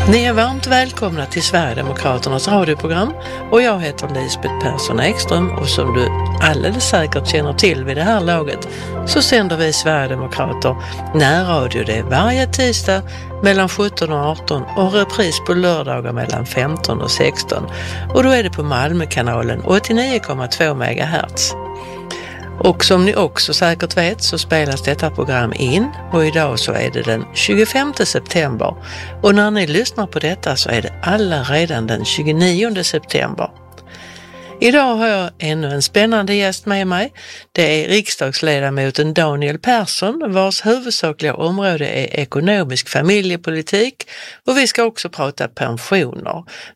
Ni är varmt välkomna till Sverigedemokraternas radioprogram och jag heter Lisbeth Persson Ekström och som du alldeles säkert känner till vid det här laget så sänder vi Sverigedemokrater närradio det varje tisdag mellan 17 och 18 och repris på lördagar mellan 15 och 16 och då är det på Malmökanalen 89,2 MHz. Och som ni också säkert vet så spelas detta program in och idag så är det den 25 september och när ni lyssnar på detta så är det alla redan den 29 september. Idag har jag ännu en spännande gäst med mig. Det är riksdagsledamoten Daniel Persson vars huvudsakliga område är ekonomisk familjepolitik och vi ska också prata pensioner.